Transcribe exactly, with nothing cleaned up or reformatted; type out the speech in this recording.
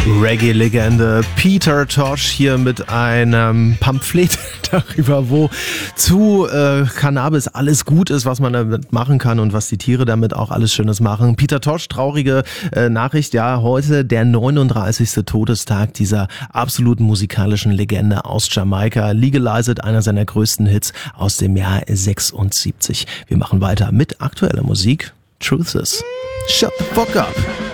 Reggae-Legende Peter Tosh hier mit einem Pamphlet darüber, wo zu äh, Cannabis alles gut ist, was man damit machen kann und was die Tiere damit auch alles Schönes machen. Peter Tosh, traurige äh, Nachricht, ja, heute der neununddreißigste Todestag dieser absoluten musikalischen Legende aus Jamaika. Legalize It, einer seiner größten Hits aus dem Jahr sechsundsiebzig. Wir machen weiter mit aktueller Musik. Truth is, shut the fuck up.